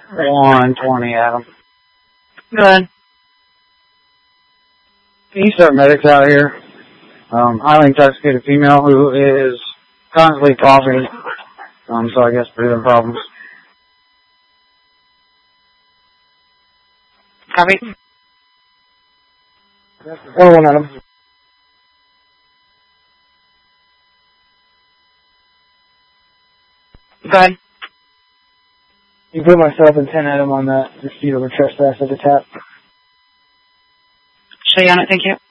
120, Adam. Go ahead. Can you start medics out here? Highly intoxicated female who is constantly coughing, so I guess breathing problems. Copy. 101, Adam. Go ahead. You put myself and 10 Adam on that dispute over trespass at the tap. Show you on it, thank you.